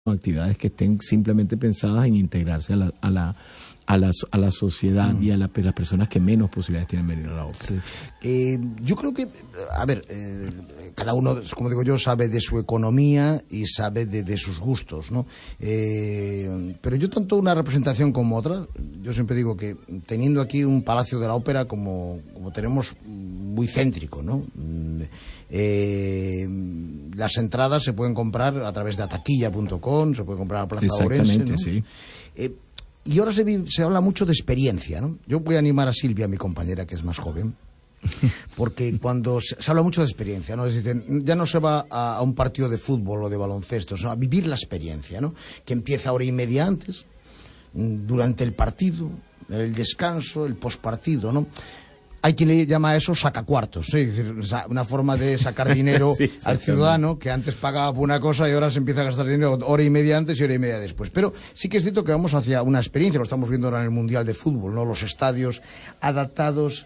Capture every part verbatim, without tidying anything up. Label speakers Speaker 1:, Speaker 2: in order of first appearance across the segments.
Speaker 1: actividades que estén simplemente pensadas en integrarse a la a la a la, a la sociedad mm. y a la, las personas que menos posibilidades tienen de venir a la ópera.
Speaker 2: Sí. Eh, yo creo que, a ver, eh, cada uno, como digo yo, sabe de su economía y sabe de, de sus gustos, ¿no? Eh, pero yo tanto una representación como otra, yo siempre digo que teniendo aquí un Palacio de la Ópera como, como tenemos muy céntrico, ¿no? Eh, las entradas se pueden comprar a través de ataquilla punto com, se pueden comprar a Plaza Ourense, ¿no?
Speaker 1: Sí.
Speaker 2: Eh, y ahora se, se habla mucho de experiencia, ¿no? Yo voy a animar a Silvia, mi compañera, que es más joven, porque cuando se, se habla mucho de experiencia, ¿no? Es decir, ya no se va a, a un partido de fútbol o de baloncesto, sino a vivir la experiencia, ¿no? Que empieza hora y media antes, durante el partido, el descanso, el postpartido, ¿no? Hay quien le llama a eso sacacuartos, ¿sí? Es decir, una forma de sacar dinero sí, al ciudadano que antes pagaba por una cosa y ahora se empieza a gastar dinero hora y media antes y hora y media después. Pero sí que es cierto que vamos hacia una experiencia, lo estamos viendo ahora en el Mundial de Fútbol, ¿no? Los estadios adaptados,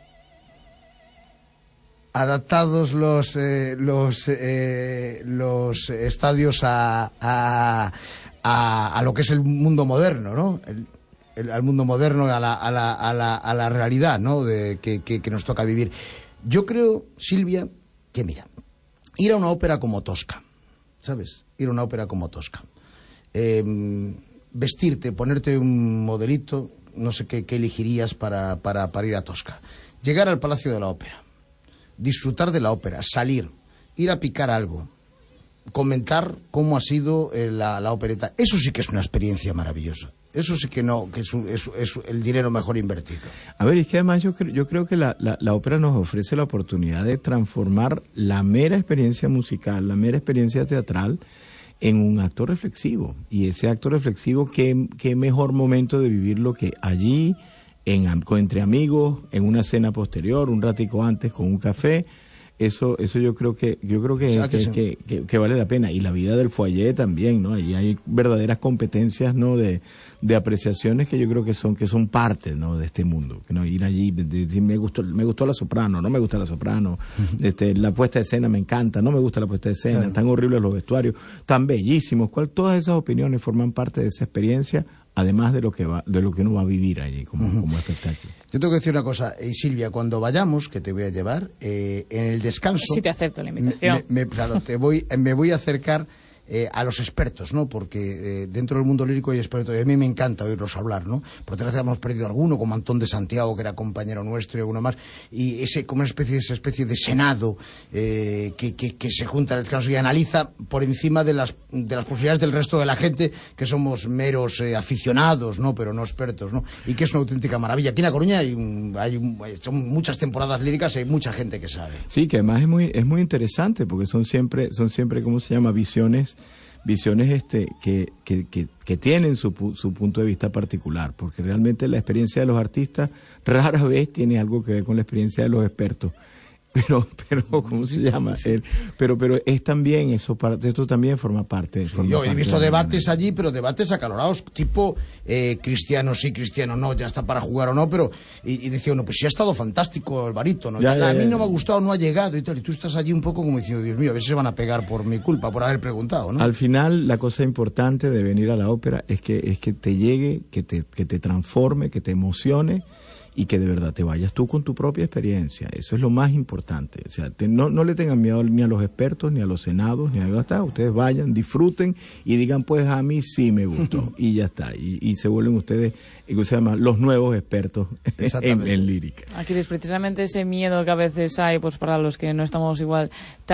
Speaker 2: adaptados los eh, los eh, los estadios a, a a a lo que es el mundo moderno, ¿no? El, El, al mundo moderno, a la, a la, a la, a la realidad, ¿no? De, que, que, que nos toca vivir. Yo creo, Silvia, que mira, ir a una ópera como Tosca, ¿sabes? Ir a una ópera como Tosca. Eh, vestirte, ponerte un modelito, no sé qué, qué elegirías para, para, para ir a Tosca. Llegar al Palacio de la Ópera, disfrutar de la ópera, salir, ir a picar algo, comentar cómo ha sido eh, la, la opereta. Eso sí que es una experiencia maravillosa. Eso sí que no, que es, un, es, es el dinero mejor invertido.
Speaker 1: A ver, es que además yo, cre yo creo que la, la, la ópera nos ofrece la oportunidad de transformar la mera experiencia musical, la mera experiencia teatral, en un acto reflexivo. Y ese acto reflexivo, qué, qué mejor momento de vivirlo que allí, en, entre amigos, en una cena posterior, un ratico antes con un café. Eso eso yo creo que yo creo que, que, que, que, que, que vale la pena. Y la vida del foyer también, ¿no? Ahí hay verdaderas competencias, ¿no? De, de apreciaciones que yo creo que son que son parte, ¿no? De este mundo, que no ir allí decir me gustó me gustó la soprano, no me gusta la soprano, uh-huh. este la puesta de escena me encanta, no me gusta la puesta de escena, claro. Tan horribles los vestuarios, tan bellísimos, cual todas esas opiniones forman parte de esa experiencia. Además de lo que va, de lo que uno va a vivir allí como, uh-huh. como espectáculo.
Speaker 2: Yo tengo que decir una cosa, eh, Silvia, cuando vayamos, que te voy a llevar, eh, en el descanso...
Speaker 3: Sí, te acepto la invitación.
Speaker 2: Me, me, claro, te voy, me voy a acercar eh, a los expertos, ¿no? Porque eh, dentro del mundo lírico hay expertos, y a mí me encanta oírlos hablar, ¿no? Por desgracia hemos perdido alguno, como Antón de Santiago, que era compañero nuestro, y alguno más, y ese como una especie, esa especie de senado eh, que, que, que se junta al descanso y analiza por encima de las, de las posibilidades del resto de la gente, que somos meros eh, aficionados, ¿no? Pero no expertos, ¿no? Y que es una auténtica maravilla. Aquí en La Coruña hay, un, hay un, son muchas temporadas líricas y hay mucha gente que sabe.
Speaker 1: Sí, que además es muy, es muy interesante, porque son siempre, son siempre, ¿cómo se llama? Visiones visiones este que, que, que, que tienen su, su punto de vista particular, porque realmente la experiencia de los artistas rara vez tiene algo que ver con la experiencia de los expertos. Pero, pero, ¿cómo se llama? Sí. Pero, pero es también, eso, esto también forma parte.
Speaker 2: Sí,
Speaker 1: forma
Speaker 2: yo
Speaker 1: parte
Speaker 2: he visto
Speaker 1: de
Speaker 2: debates allí, pero debates acalorados, tipo eh, cristiano sí, cristiano no, ya está para jugar o no, pero, y, y decía uno, pues sí ha estado fantástico el barítono, ya, ya, a mí ya, no me ha gustado, no ha llegado y tal, y tú estás allí un poco como diciendo, Dios mío, a ver si se van a pegar por mi culpa, por haber preguntado, ¿no?
Speaker 1: Al final, la cosa importante de venir a la ópera es que, es que te llegue, que te, que te transforme, que te emocione, y que de verdad te vayas tú con tu propia experiencia. Eso es lo más importante. O sea, te, no, no le tengan miedo ni a los expertos, ni a los senados, ni a ya está. Ustedes vayan, disfruten y digan, pues a mí sí me gustó. Y ya está. Y, y se vuelven ustedes, ¿cómo se llama? Los nuevos expertos en, en lírica.
Speaker 3: Aquí es precisamente ese miedo que a veces hay, pues para los que no estamos igual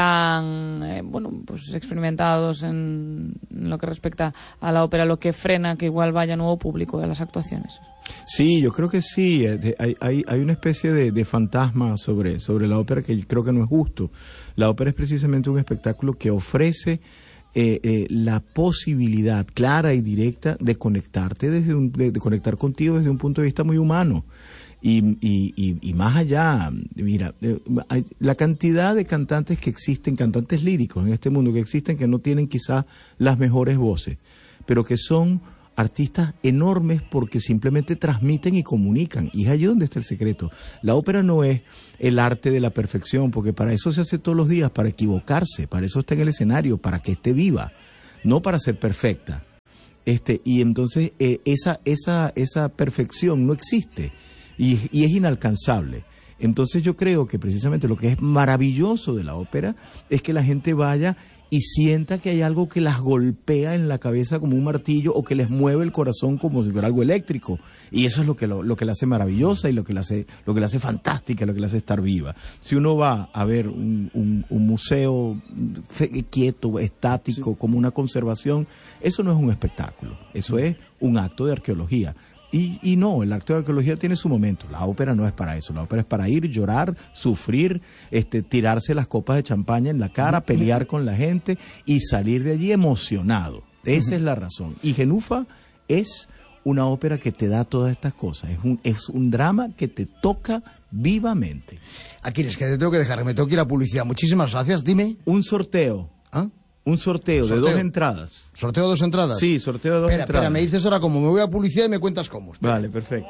Speaker 3: tan, eh, bueno, pues experimentados en, en lo que respecta a la ópera, lo que frena que igual vaya nuevo público a las actuaciones.
Speaker 1: Sí, yo creo que sí. Hay, hay, hay una especie de, de fantasma sobre, sobre la ópera que yo creo que no es justo. La ópera es precisamente un espectáculo que ofrece eh, eh, la posibilidad clara y directa de conectarte desde un, de, de conectar contigo desde un punto de vista muy humano. Y, y, y, y más allá, mira, eh, hay, la cantidad de cantantes que existen, cantantes líricos en este mundo que existen, que no tienen quizás las mejores voces, pero que son artistas enormes porque simplemente transmiten y comunican, y es allí donde está el secreto. La ópera no es el arte de la perfección, porque para eso se hace todos los días, para equivocarse, para eso está en el escenario, para que esté viva, no para ser perfecta. Este, y entonces eh, esa, esa, esa perfección no existe y, y es inalcanzable. Entonces yo creo que precisamente lo que es maravilloso de la ópera es que la gente vaya y sienta que hay algo que las golpea en la cabeza como un martillo o que les mueve el corazón como si fuera algo eléctrico. Y eso es lo que lo, lo que la hace maravillosa y lo que la hace, lo que la hace fantástica, lo que la hace estar viva. Si uno va a ver un, un, un museo quieto, estático, sí, como una conservación, eso no es un espectáculo, eso es un acto de arqueología. Y, y no, el acto de arqueología tiene su momento. La ópera no es para eso. La ópera es para ir, llorar, sufrir, este, tirarse las copas de champaña en la cara, pelear con la gente y salir de allí emocionado. Esa es la razón. Y Genufa es una ópera que te da todas estas cosas. Es un, es un drama que te toca vivamente.
Speaker 2: Aquiles, que te tengo que dejar, me tengo que ir a publicidad. Muchísimas gracias. Dime.
Speaker 1: Un sorteo. ¿Ah? Un sorteo, sorteo de dos entradas.
Speaker 2: ¿Sorteo de dos entradas?
Speaker 1: Sí, sorteo de dos
Speaker 2: espera,
Speaker 1: entradas.
Speaker 2: Espera, me dices ahora cómo. Me voy a publicidad y me cuentas cómo. Espera.
Speaker 1: Vale, perfecto.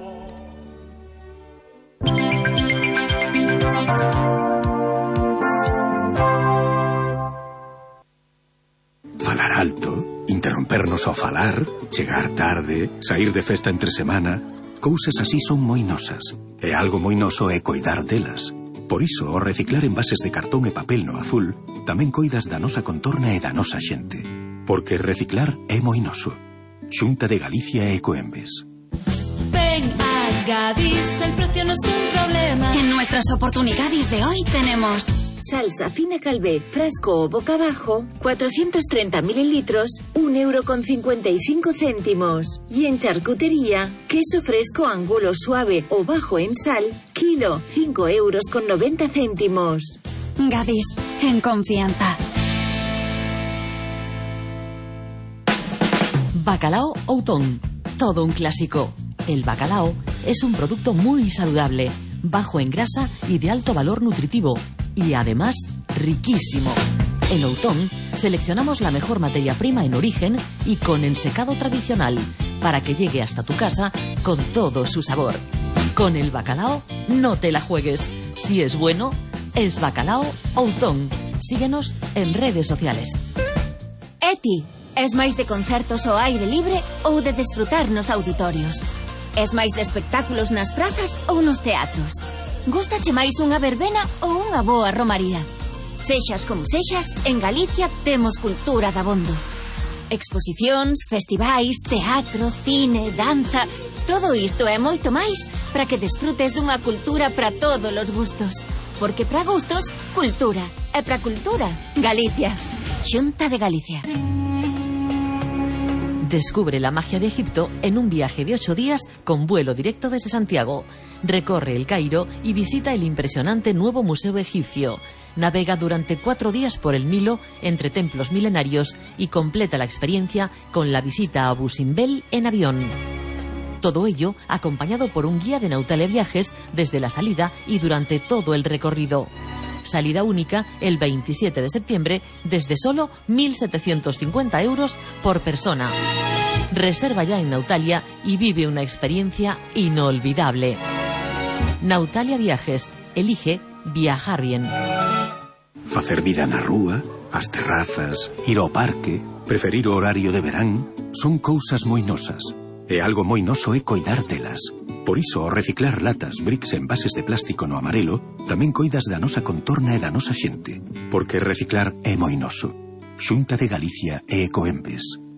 Speaker 4: Falar alto, interrompernos ao falar, chegar tarde, sair de festa entre semana, cousas así son moi nosas. E algo moi noso é coidar delas. Por iso, ao reciclar envases de cartón e papel no azul, tamén coidas da nosa contorna e da nosa xente. Porque reciclar é moi noso. Xunta de Galicia e Ecoembes.
Speaker 5: Ven a Gadis, el precio no es un problema.
Speaker 6: En nuestras oportunidades de hoy tenemos salsa fina Calvé, frasco o boca abajo, cuatrocientos treinta mililitros, un euro con cincuenta y cinco céntimos. Y en charcutería, queso fresco angulo suave o bajo en sal, kilo, cinco euros con noventa céntimos.
Speaker 7: Gadis, en confianza.
Speaker 8: Bacalao Outón, todo un clásico. El bacalao es un producto muy saludable, bajo en grasa y de alto valor nutritivo, y además riquísimo. En Outón seleccionamos la mejor materia prima en origen y con ensecado tradicional, para que llegue hasta tu casa con todo su sabor. Con el bacalao no te la juegues. Si es bueno, es Bacalao Outón. Síguenos en redes sociales.
Speaker 9: Eti, es máis de concertos ao aire libre ou de desfrutar nos auditorios? Es máis de espectáculos nas prazas ou nos teatros? Gústache máis unha verbena ou unha boa romaría? Sexas como sexas, en Galicia temos cultura dabondo. Exposicións, festivais, teatro, cine, danza... Todo isto é moito máis para que desfrutes dunha cultura para todos os gustos. Porque para gustos, cultura. E para cultura, Galicia. Xunta de Galicia.
Speaker 8: Descubre la magia de Egipto en un viaje de ocho días con vuelo directo desde Santiago. Recorre el Cairo y visita el impresionante nuevo Museo Egipcio. Navega durante cuatro días por el Nilo entre templos milenarios y completa la experiencia con la visita a Abu Simbel en avión. Todo ello acompañado por un guía de Nautalia Viajes desde la salida y durante todo el recorrido. Salida única el veintisiete de septiembre desde solo mil setecientos cincuenta euros por persona. Reserva ya en Nautalia y vive una experiencia inolvidable. Nautalia Viajes. Elige viajar bien.
Speaker 4: Facer vida na rúa, as terrazas, ir ao parque, preferir o horario de verán, son cousas moi nosas. E algo moi noso é coidar delas. Por iso, ao reciclar latas, bricks e envases de plástico no amarelo, tamén coidas da nosa contorna e da nosa xente. Porque reciclar é moi noso. Xunta de Galicia e Ecoembes.